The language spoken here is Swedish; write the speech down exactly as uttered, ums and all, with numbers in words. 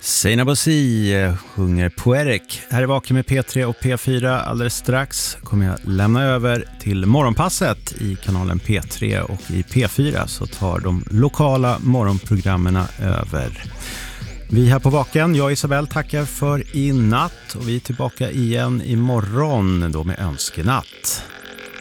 Seinabo Bosi sjunger Puerek. Här är Vaken med P tre och P fyra. Alldeles strax kommer jag lämna över till morgonpasset i kanalen P tre och i P fyra, så tar de lokala morgonprogrammerna över. Vi här på Vaken, jag och Isabel tackar för i natt och vi är tillbaka igen imorgon då med önskenatt.